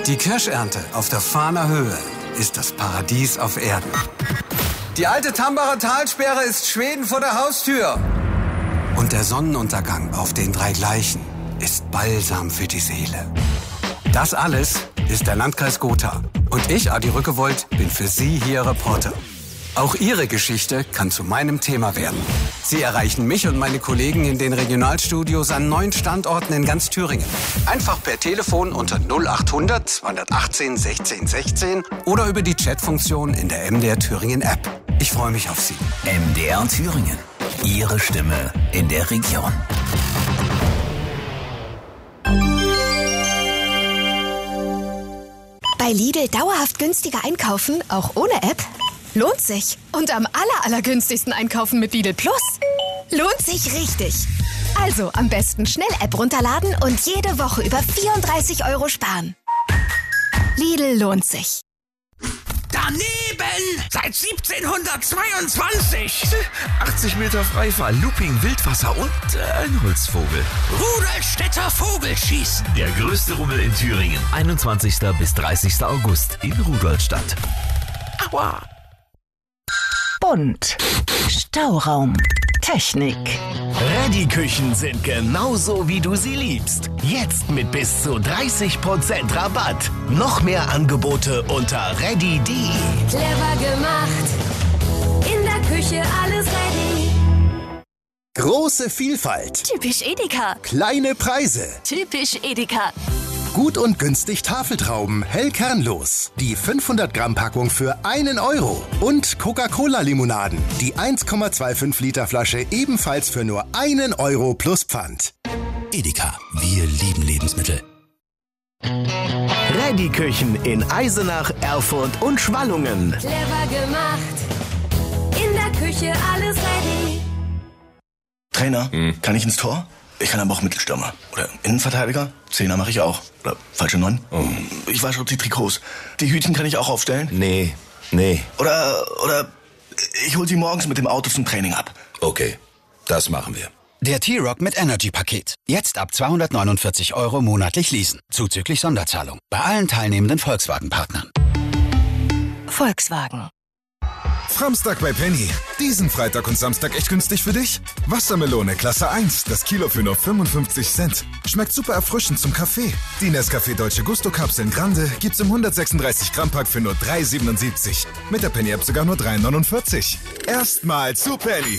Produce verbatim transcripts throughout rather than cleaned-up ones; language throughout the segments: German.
Die Kirschernte auf der Fahner Höhe ist das Paradies auf Erden. Die alte Tambacher Talsperre ist Schweden vor der Haustür. Und der Sonnenuntergang auf den drei Gleichen ist Balsam für die Seele. Das alles ist der Landkreis Gotha. Und ich, Adi Rückewold, bin für Sie hier Reporter. Auch Ihre Geschichte kann zu meinem Thema werden. Sie erreichen mich und meine Kollegen in den Regionalstudios an neun Standorten in ganz Thüringen. Einfach per Telefon unter null achthundert zweihundertachtzehn sechzehn sechzehn oder über die Chatfunktion in der M D R Thüringen App. Ich freue mich auf Sie. M D R Thüringen. Ihre Stimme in der Region. Bei Lidl dauerhaft günstiger einkaufen, auch ohne App? Lohnt sich. Und am aller, allergünstigsten einkaufen mit Lidl Plus? Lohnt sich richtig. Also am besten schnell App runterladen und jede Woche über vierunddreißig Euro sparen. Lidl lohnt sich. Daneben! Seit siebzehnhundertzweiundzwanzig! achtzig Meter Freifall, Looping, Wildwasser und äh, ein Holzvogel. Rudolstädter Vogelschießen! Der größte Rummel in Thüringen. einundzwanzigsten bis dreißigsten August in Rudolstadt. Aua! Bunt. Stauraum. Technik. Reddy-Küchen sind genauso, wie du sie liebst. Jetzt mit bis zu dreißig Prozent Rabatt. Noch mehr Angebote unter reddy punkt de. Clever gemacht. In der Küche alles ready. Große Vielfalt. Typisch Edeka. Kleine Preise. Typisch Edeka. Gut und günstig Tafeltrauben, hell kernlos. Die fünfhundert Gramm Packung für einen Euro. Und Coca-Cola-Limonaden. Die eins Komma fünfundzwanzig Liter Flasche ebenfalls für nur einen Euro plus Pfand. Edeka, wir lieben Lebensmittel. Reddy-Küchen in Eisenach, Erfurt und Schwallungen. Clever gemacht. In der Küche alles ready. Trainer, hm. kann ich ins Tor? Ich kann aber auch Mittelstürmer. Oder Innenverteidiger. Zehner mache ich auch. Oder falsche Neun. Oh. Ich wasche auch die Trikots. Die Hütchen kann ich auch aufstellen. Nee, nee. Oder, oder ich hol sie morgens mit dem Auto zum Training ab. Okay, das machen wir. Der T-Rock mit Energy-Paket. Jetzt ab zweihundertneunundvierzig Euro monatlich leasen. Zuzüglich Sonderzahlung. Bei allen teilnehmenden Volkswagen-Partnern. Volkswagen. Framstag bei Penny. Diesen Freitag und Samstag echt günstig für dich? Wassermelone Klasse eins, das Kilo für nur fünfundfünfzig Cent. Schmeckt super erfrischend zum Kaffee. Die Nescafé Dolce Gusto Kapseln Grande gibt's im hundertsechsunddreißig Gramm Pack für nur drei siebenundsiebzig. Mit der Penny App sogar nur drei neunundvierzig. Erstmal zu Penny.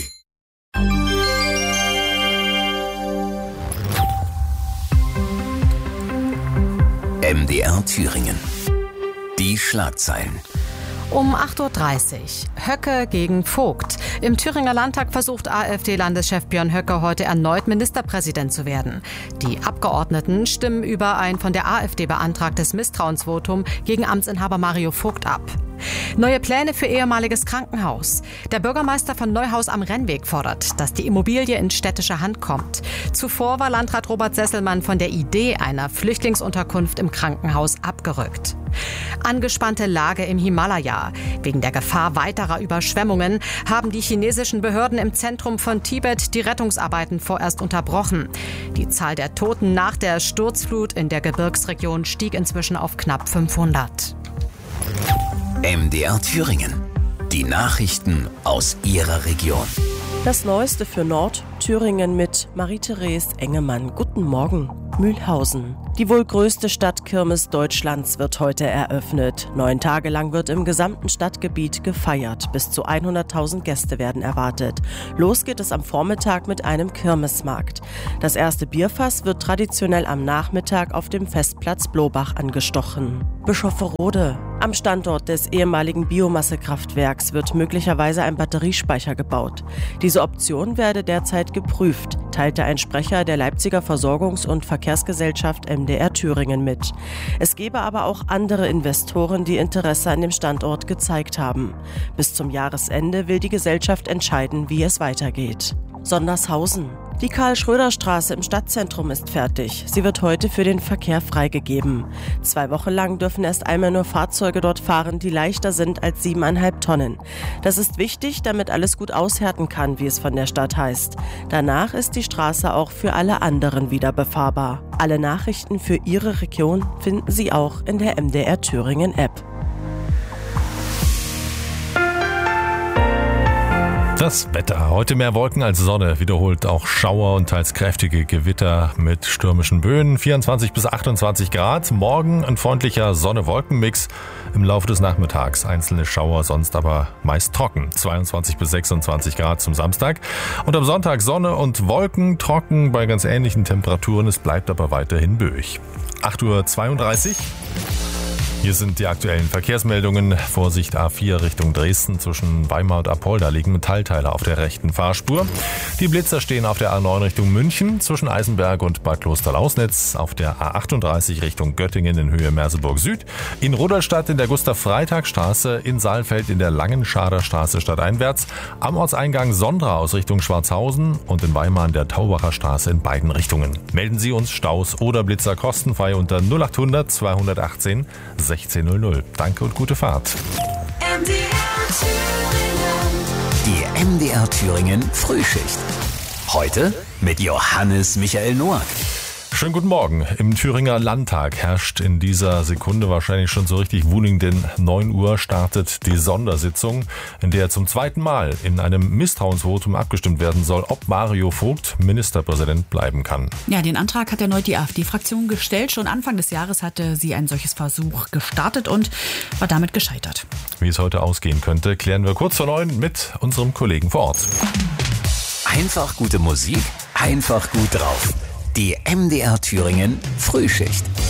M D R Thüringen. Die Schlagzeilen. Um acht Uhr dreißig. Höcke gegen Vogt. Im Thüringer Landtag versucht AfD-Landeschef Björn Höcke heute erneut Ministerpräsident zu werden. Die Abgeordneten stimmen über ein von der AfD beantragtes Misstrauensvotum gegen Amtsinhaber Mario Vogt ab. Neue Pläne für ehemaliges Krankenhaus. Der Bürgermeister von Neuhaus am Rennweg fordert, dass die Immobilie in städtische Hand kommt. Zuvor war Landrat Robert Sesselmann von der Idee einer Flüchtlingsunterkunft im Krankenhaus abgerückt. Angespannte Lage im Himalaya. Wegen der Gefahr weiterer Überschwemmungen haben die chinesischen Behörden im Zentrum von Tibet die Rettungsarbeiten vorerst unterbrochen. Die Zahl der Toten nach der Sturzflut in der Gebirgsregion stieg inzwischen auf knapp fünfhundert. M D R Thüringen. Die Nachrichten aus Ihrer Region. Das Neueste für Nordthüringen mit Marie-Therese Engemann. Guten Morgen. Mühlhausen. Die wohl größte Stadtkirmes Deutschlands wird heute eröffnet. Neun Tage lang wird im gesamten Stadtgebiet gefeiert. Bis zu hunderttausend Gäste werden erwartet. Los geht es am Vormittag mit einem Kirmesmarkt. Das erste Bierfass wird traditionell am Nachmittag auf dem Festplatz Blobach angestochen. Bischofferode. Am Standort des ehemaligen Biomassekraftwerks wird möglicherweise ein Batteriespeicher gebaut. Diese Option werde derzeit geprüft, teilte ein Sprecher der Leipziger Versorgungs- und Verkehrsgesellschaft M D R Thüringen mit. Es gebe aber auch andere Investoren, die Interesse an dem Standort gezeigt haben. Bis zum Jahresende will die Gesellschaft entscheiden, wie es weitergeht. Sondershausen. Die Karl-Schröder-Straße im Stadtzentrum ist fertig. Sie wird heute für den Verkehr freigegeben. Zwei Wochen lang dürfen erst einmal nur Fahrzeuge dort fahren, die leichter sind als siebeneinhalb Tonnen. Das ist wichtig, damit alles gut aushärten kann, wie es von der Stadt heißt. Danach ist die Straße auch für alle anderen wieder befahrbar. Alle Nachrichten für Ihre Region finden Sie auch in der M D R Thüringen App. Das Wetter. Heute mehr Wolken als Sonne. Wiederholt auch Schauer und teils kräftige Gewitter mit stürmischen Böen. vierundzwanzig bis achtundzwanzig Grad. Morgen ein freundlicher Sonne-Wolken-Mix. Im Laufe des Nachmittags einzelne Schauer, sonst aber meist trocken. zweiundzwanzig bis sechsundzwanzig Grad zum Samstag. Und am Sonntag Sonne und Wolken, trocken bei ganz ähnlichen Temperaturen. Es bleibt aber weiterhin böig. acht Uhr zweiunddreißig. Hier sind die aktuellen Verkehrsmeldungen. Vorsicht A vier Richtung Dresden. Zwischen Weimar und Apolda liegen Metallteile auf der rechten Fahrspur. Die Blitzer stehen auf der A neun Richtung München. Zwischen Eisenberg und Bad Klosterlausnitz. Auf der A achtunddreißig Richtung Göttingen in Höhe Merseburg Süd. In Rudolstadt in der Gustav-Freitag-Straße. In Saalfeld in der Langenschader Straße stadteinwärts. Am Ortseingang Sondra aus Richtung Schwarzhausen. Und in Weimar in der Taubacher Straße in beiden Richtungen. Melden Sie uns Staus oder Blitzer kostenfrei unter null achthundert zweihundertachtzehn sechzehn null null. Danke und gute Fahrt. M D R Thüringen. Die M D R Thüringen Frühschicht. Heute mit Johannes Michael Noack. Schönen guten Morgen. Im Thüringer Landtag herrscht in dieser Sekunde wahrscheinlich schon so richtig Wuning, denn neun Uhr startet die Sondersitzung, in der zum zweiten Mal in einem Misstrauensvotum abgestimmt werden soll, ob Mario Vogt Ministerpräsident bleiben kann. Ja, den Antrag hat erneut die AfD-Fraktion gestellt. Schon Anfang des Jahres hatte sie ein solches Versuch gestartet und war damit gescheitert. Wie es heute ausgehen könnte, klären wir kurz vor neun mit unserem Kollegen vor Ort. Einfach gute Musik, einfach gut drauf. Die M D R Thüringen Frühschicht.